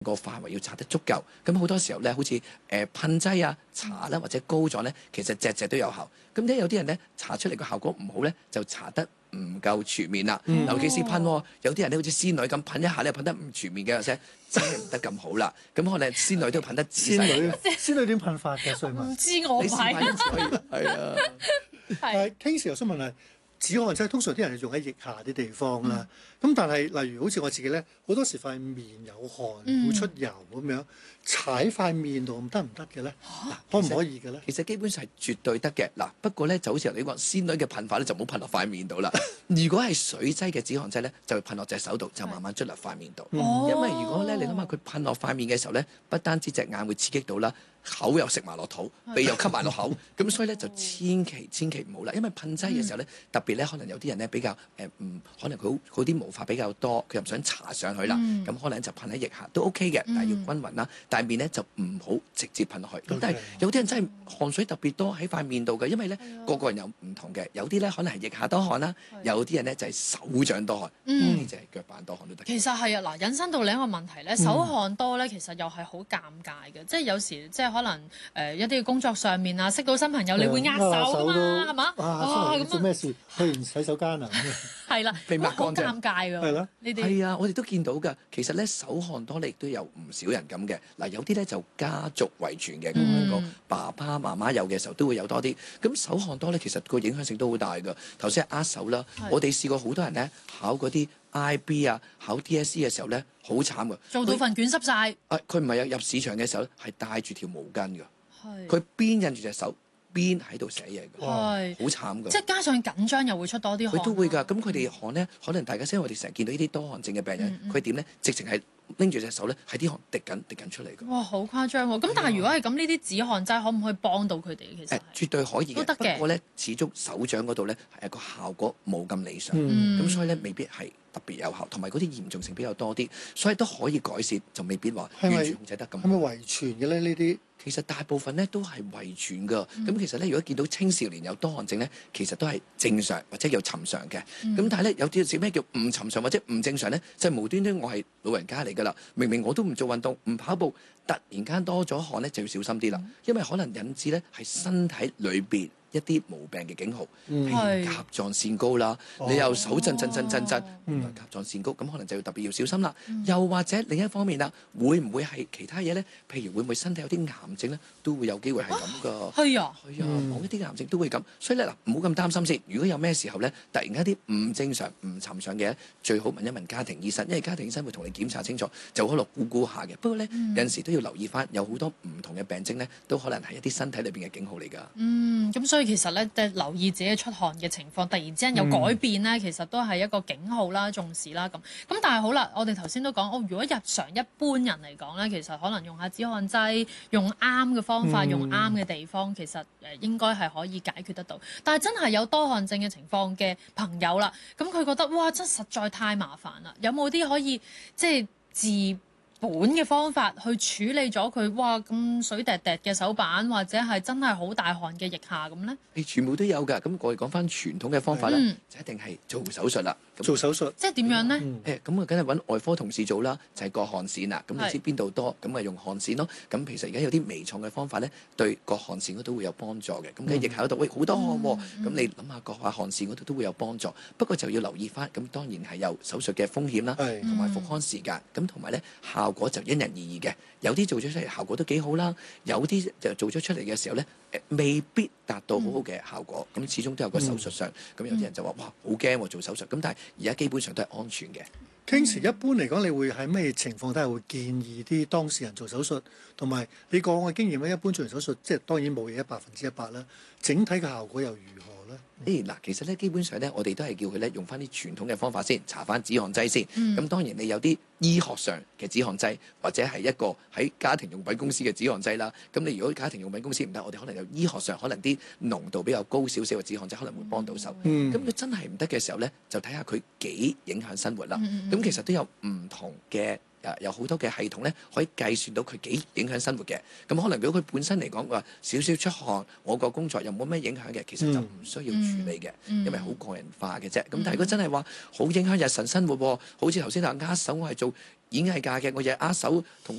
個範圍要搽得足夠。咁好多時候咧，好似噴劑啊、搽啦或者膏狀咧，其實隻都有效。咁有啲人咧搽出嚟個效果唔好咧，就搽得唔夠全面啦。尤其是噴喎，有啲人咧好似仙女咁噴一下咧，噴得唔全面嘅，真係唔得咁好啦。咁可能仙女都噴得仔細。 仙女點噴法嘅？瑞文， 唔知我你試下係先可以係啊。 係 King Sir 又想問下，止汗劑通常啲人係用喺腋下啲地方啦。咁但係例如好似我自己咧，好多時塊面有汗，會出油咁樣，踩塊面度得唔得嘅咧？嗱，可唔可以嘅咧？ 其實基本上係絕對得嘅。嗱，不過咧就好似你講仙女嘅噴法咧，就唔好噴落塊面度啦。如果係水劑嘅止汗劑咧，就噴落隻手度，就慢慢捽落塊面度。因為如果咧你諗下佢噴落塊面嘅時候咧，不單止隻眼會刺激到啦，口又食埋落肚，鼻又吸埋落口，咁所以咧就千祈唔好啦。因為噴劑嘅時候咧，特別咧可能有啲人咧比較可能佢好啲毛髮比較多，佢又唔想搽上去啦，咁可能就噴喺腋下都 OK 嘅，但係要均勻啦。但係面咧就唔好直接噴落去。咁但係有啲人真係汗水特別多喺塊面度嘅，因為咧個人有唔同嘅，有啲咧可能係腋下多汗啦，有啲人咧就係手掌多汗，有啲就係腳板多汗都得。 其實係啊，嗱，引申到另一個問題咧，手汗多咧，其實又係好尷尬嘅，即係有時即係可能一啲工作上面啊，識到新朋友，你會握手嘛，係嘛？ 哇！做咩事？去完洗手間啊？ 係啦， 被抹好乾淨尷尬㗎。 係啦， 呢啲係啊，我哋都見到㗎。其實咧手汗多，你亦都有唔少人咁嘅。嗱，有啲咧就家族遺傳嘅，咁香港爸爸媽媽有嘅時候都會有多啲。咁手汗多咧，其實個影響性都好大㗎。頭先係握手啦，我哋試過好多人咧考嗰啲 IB 啊、考 DSE 嘅時候咧，好慘㗎。 做到份卷濕晒。 佢唔係入市場嘅時候咧，係帶住條毛巾㗎。 係。 佢邊印住隻手，邊喺度寫嘢㗎， 係好慘㗎。 即係加上緊張又會出多啲汗。 佢都會㗎，咁佢哋汗咧，可能大家因為我哋成日見到呢啲多汗症嘅病人，佢點咧？直情係拎住隻手咧，係啲汗滴緊出嚟㗎。 哇，好誇張喎！咁但係如果係咁，呢啲止汗劑可唔可以幫到佢哋？其實絕對可以嘅， 都得嘅。 不過咧，始終手掌嗰度咧係一個效果冇咁理想，咁所以咧未必係特別有效，同埋嗰啲嚴重性比較多啲，所以都可以改善，就未必話完全控制得咁。 係咪遺傳嘅咧？呢啲？ 其實大部分咧都係遺傳㗎，咁其實咧如果見到青少年有多汗症咧，其實都係正常或者叫尋常嘅。咁但係咧有啲咩叫唔尋常或者唔正常咧？就係無端端我係老人家嚟㗎啦，明明我都唔做運動唔跑步，突然間多咗汗咧就要小心啲啦，因為可能引致咧係身體裏邊一啲毛病嘅警號，譬如甲狀腺高啦，你又手震，原來甲狀腺高，咁可能就要特別要小心啦。又或者另一方面啦，會唔會係其他嘢咧？譬如會唔會身體有啲癌症咧，都會有機會係咁㗎。 係啊， 某一啲癌症都會咁，所以咧嗱，唔好咁擔心先。如果有咩時候咧，突然間啲唔正常、唔尋常嘅，最好問一問家庭醫生，因為家庭醫生會同你檢查清楚，就可能估下嘅。不過咧，有陣時都要留意翻，有好多唔同嘅病徵咧，都可能係一啲身體裏邊嘅警號嚟㗎。 咁所以其實咧，即係留意自己出汗嘅情況，突然之間有改變咧，其實都係一個警號啦、重視啦咁。咁但係好啦，我哋頭先都講，如果日常一般人嚟講咧，其實可能用下止汗劑，用啱嘅方法，用啱嘅地方，其實應該係可以解決得到。但係真係有多汗症嘅情況嘅朋友啦，咁佢覺得哇，真實在太麻煩啦！有冇啲可以即係治本嘅方法去處理咗佢？哇，咁水滴滴嘅手板，或者係真係好大汗嘅腋下咁咧？ 你全部都有㗎。咁我哋講翻傳統嘅方法咧，就一定係做手術啦。 做手術即係點樣咧？ 咁啊，梗係揾外科同事做啦，就係割汗腺啦。咁你知邊度多，咁咪用汗腺咯。咁其實而家有啲微創嘅方法咧，對割汗腺嗰度會有幫助嘅。咁喺腋下嗰度，喂好多汗喎，咁你諗下割下汗腺嗰度都會有幫助。不過就要留意翻，咁當然係有手術嘅風險啦，同埋復康時間。咁同埋咧效果就因人而異嘅。有啲做咗出嚟效果都幾好啦，有啲就做咗出嚟嘅時候咧，未必達到好好嘅效果。咁始終都有個手術上。咁有啲人就話哇好驚喎做手術。咁但係而家基本上都係安全嘅。 King Sir一般嚟講，你會喺咩情況底下會建議啲當事人做手術？同埋你過往嘅經驗咧，一般做完手術，即係當然冇嘢100%啦。整體嘅效果又如何咧？ 嗱，其實咧基本上咧，我哋都係叫佢咧用翻啲傳統嘅方法先，搽翻止汗劑先。咁當然你有啲醫學上嘅止汗劑，或者係一個喺家庭用品公司嘅止汗劑啦。咁你如果家庭用品公司唔得，我哋可能有醫學上可能啲濃度比較高少少嘅止汗劑，可能會幫到手。咁佢真係唔得嘅時候咧，就睇下佢幾影響生活啦。咁其實都有唔同嘅有好多嘅系統咧，可以計算到佢幾影響生活嘅。咁可能如果佢本身嚟講話少少出汗，我個工作又冇咩影響嘅，其實就唔需要處理嘅，因為好個人化嘅啫。咁但係如果真係話好影響日常生活喎，好似頭先話握手，我係做演藝界嘅，我日握手同